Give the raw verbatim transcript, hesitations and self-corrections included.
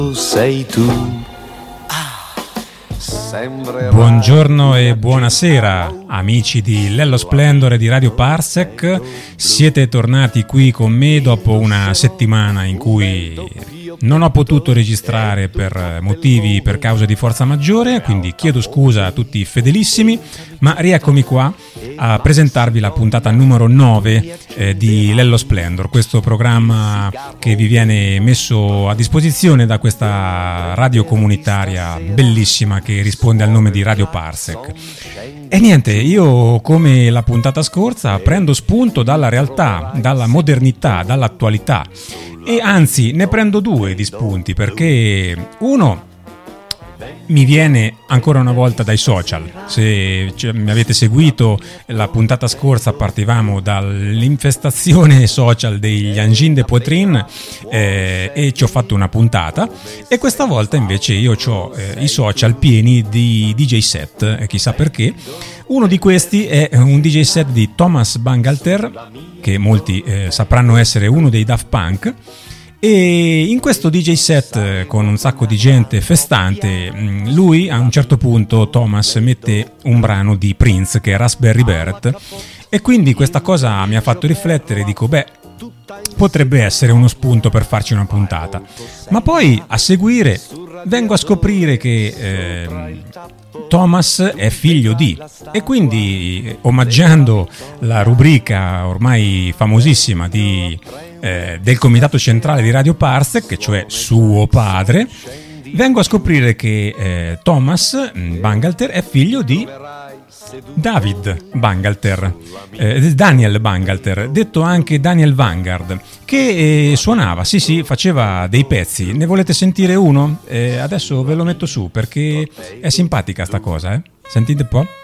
sei tu. Buongiorno e buonasera amici di Lello Splendore di Radio Parsec. Siete tornati qui con me dopo una settimana in cui non ho potuto registrare per motivi, per causa di forza maggiore, quindi chiedo scusa a tutti i fedelissimi, ma rieccomi qua a presentarvi la puntata numero nove eh, di Lello Splendor, questo programma che vi viene messo a disposizione da questa radio comunitaria bellissima che risponde al nome di Radio Parsec. E niente, io come la puntata scorsa prendo spunto dalla realtà, dalla modernità, dall'attualità, e anzi ne prendo due di spunti, perché uno mi viene ancora una volta dai social. Se cioè, mi avete seguito la puntata scorsa, partivamo dall'infestazione social degli Engins de Poitrine eh, e ci ho fatto una puntata, e questa volta invece io ho eh, i social pieni di D J set, eh, chissà perché. Uno di questi è un D J set di Thomas Bangalter, che molti eh, sapranno essere uno dei Daft Punk. E in questo D J set con un sacco di gente festante, lui a un certo punto, Thomas, mette un brano di Prince che è Raspberry Beret, e quindi questa cosa mi ha fatto riflettere. Dico, beh, potrebbe essere uno spunto per farci una puntata. Ma poi a seguire vengo a scoprire che eh, Thomas è figlio di, e quindi omaggiando la rubrica ormai famosissima di Eh, del comitato centrale di Radio Parsec, cioè suo padre, vengo a scoprire che eh, Thomas Bangalter è figlio di David Bangalter, eh, Daniel Bangalter, detto anche Daniel Vanguard, che eh, suonava, sì sì, faceva dei pezzi. Ne volete sentire uno? Eh, adesso ve lo metto su perché è simpatica sta cosa, eh? Sentite un po'.